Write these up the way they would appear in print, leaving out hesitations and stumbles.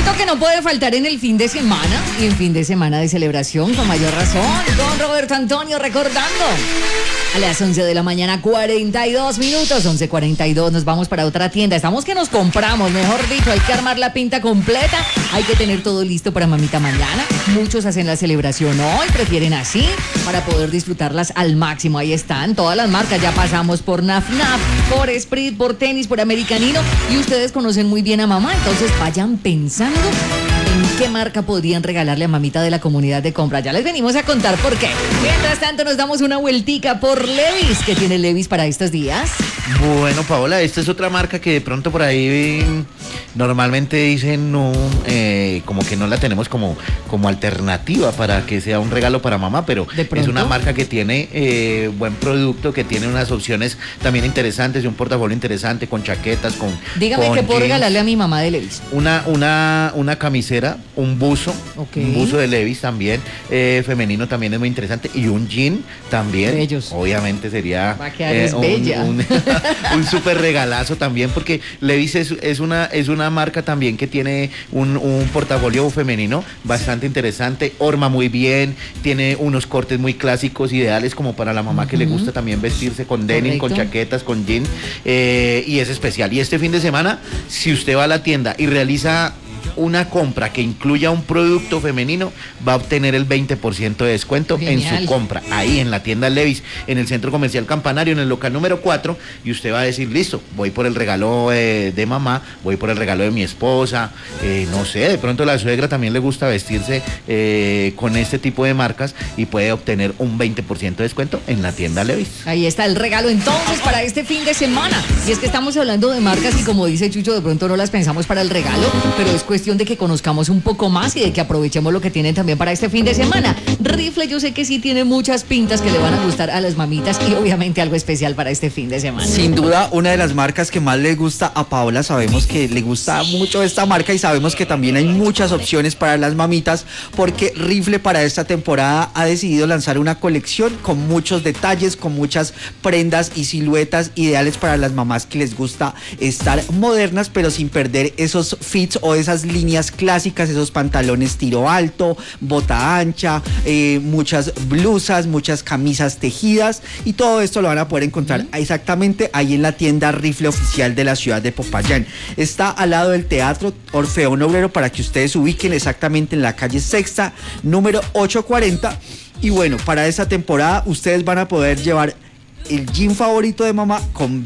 Traguito que no puede faltar en el fin de semana y en fin de semana de celebración, con mayor razón, con Roberto Antonio recordando. A las 11 de la mañana, 42 minutos, 11:42, nos vamos para otra tienda. Estamos que nos compramos, mejor dicho, hay que armar la pinta completa, hay que tener todo listo para mamita mañana. Muchos hacen la celebración hoy, prefieren así, para poder disfrutarlas al máximo. Ahí están todas las marcas, ya pasamos por Naf Naf, por Esprit, por Tenis, por Americanino, y ustedes conocen muy bien a mamá, entonces vayan pensando en qué marca podrían regalarle a mamita de la comunidad de compra. Ya les venimos a contar por qué. Mientras tanto, nos damos una vueltica por Levi's. ¿Qué tiene Levi's para estos días? Bueno, Paola, esta es otra marca que de pronto por ahí normalmente dicen no, como que no la tenemos como alternativa para que sea un regalo para mamá, pero es una marca que tiene buen producto, que tiene unas opciones también interesantes y un portafolio interesante con chaquetas, Dígame con qué puedo jeans. regalarle a mi mamá de Levi's. Una camisera, un buzo, Okay. un buzo de Levi's también, femenino también es muy interesante, y un jean también. Bellos. Obviamente sería Va a quedar bella. un súper regalazo también, porque Levi's es una marca también que tiene un portafolio femenino bastante interesante, horma muy bien, tiene unos cortes muy clásicos, ideales como para la mamá que le gusta también vestirse con denim, con chaquetas, con jean, y es especial. Y este fin de semana, si usted va a la tienda y realiza una compra que incluya un producto femenino, va a obtener el 20% de descuento. Genial. En su compra, ahí en la tienda Levi's, en el Centro Comercial Campanario, en el local número 4, y usted va a decir, listo, voy por el regalo de mamá, voy por el regalo de mi esposa, no sé, de pronto a la suegra también le gusta vestirse con este tipo de marcas, y puede obtener un 20% de descuento en la tienda Levi's. Ahí está el regalo entonces para este fin de semana. Y es que estamos hablando de marcas y, como dice Chucho, de pronto no las pensamos para el regalo, pero es cuestión de que conozcamos un poco más y de que aprovechemos lo que tienen también para este fin de semana. Rifle, yo sé que sí tiene muchas pintas que le van a gustar a las mamitas, y obviamente algo especial para este fin de semana. Sin duda, una de las marcas que más le gusta a Paola, sabemos que le gusta mucho esta marca, y sabemos que también hay muchas opciones para las mamitas, porque Rifle para esta temporada ha decidido lanzar una colección con muchos detalles, con muchas prendas y siluetas ideales para las mamás que les gusta estar modernas, pero sin perder esos fits o esas líneas clásicas, esos pantalones tiro alto, bota ancha, muchas blusas, muchas camisas tejidas, y todo esto lo van a poder encontrar exactamente ahí en la tienda Rifle oficial de la ciudad de Popayán. Está al lado del Teatro Orfeón Obrero, para que ustedes se ubiquen exactamente en la calle Sexta, número 840. Y bueno, para esta temporada ustedes van a poder llevar el jean favorito de mamá con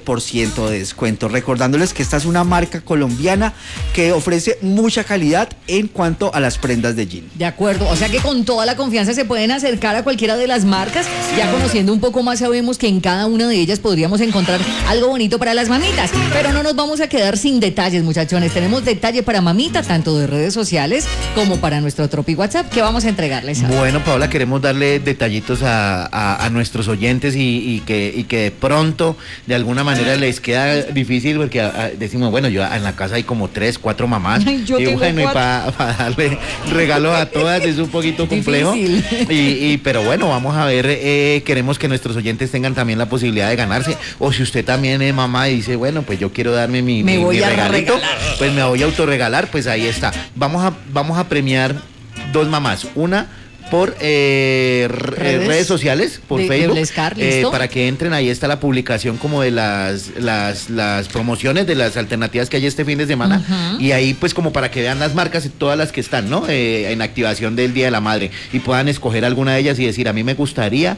20% de descuento. Recordándoles que esta es una marca colombiana que ofrece mucha calidad en cuanto a las prendas de jean. De acuerdo, o sea que con toda la confianza se pueden acercar a cualquiera de las marcas. Ya conociendo un poco más, sabemos que en cada una de ellas podríamos encontrar algo bonito para las mamitas, pero no nos vamos a quedar sin detalles, muchachones. Tenemos detalle para mamita, tanto de redes sociales como para nuestro Tropi WhatsApp, que vamos a entregarles. Bueno, Paola, queremos darle detallitos a nuestros oyentes, y que de pronto de alguna manera les queda difícil, porque decimos, bueno, yo en la casa hay como 3, 4 mamás. Ay, yo tengo bueno, 4. y para darle regalos a todas es un poquito complejo. Pero bueno, vamos a ver, queremos que nuestros oyentes tengan también la posibilidad de ganarse. O si usted también es mamá y dice, bueno, pues yo quiero darme mi regalito, pues me voy a autorregalar, pues ahí está. Vamos a premiar 2 mamás. Una por redes sociales, por Facebook, para que entren. Ahí está la publicación como de las promociones de las alternativas que hay este fin de semana, y ahí pues como para que vean las marcas, todas las que están, ¿no? En activación del Día de la Madre, y puedan escoger alguna de ellas y decir, a mí me gustaría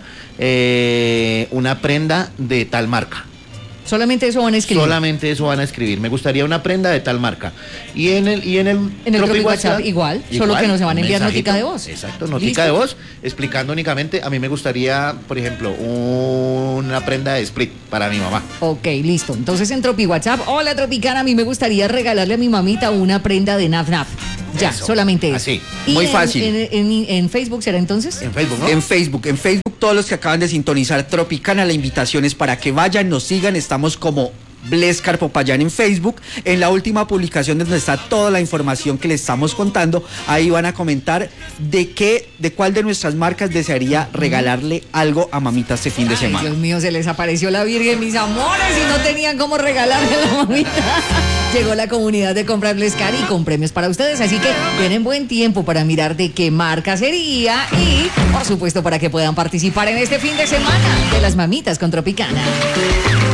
una prenda de tal marca. Solamente eso van a escribir. Solamente eso van a escribir. Me gustaría una prenda de tal marca. Y en el Tropi WhatsApp igual, solo que no se van a enviar notica de voz. Exacto, notica de voz, explicando únicamente, a mí me gustaría, por ejemplo, una prenda de Split para mi mamá. Ok, listo. Entonces en Tropi WhatsApp, hola Tropicana, a mí me gustaría regalarle a mi mamita una prenda de Naf Naf. Ya, eso, solamente eso. Así, muy fácil. ¿En Facebook será entonces? En Facebook, ¿no? En Facebook, todos los que acaban de sintonizar Tropicana, la invitación es para que vayan, nos sigan, estamos como Blescar Popayán en Facebook. En la última publicación donde está toda la información que les estamos contando, ahí van a comentar de cuál de nuestras marcas desearía regalarle algo a mamita este fin de semana. Dios mío, se les apareció la Virgen, mis amores, y no tenían cómo regalarle a la mamita. Llegó la comunidad de compras Blescar y con premios para ustedes, así que tienen buen tiempo para mirar de qué marca sería y, por supuesto, para que puedan participar en este fin de semana de las mamitas con Tropicana.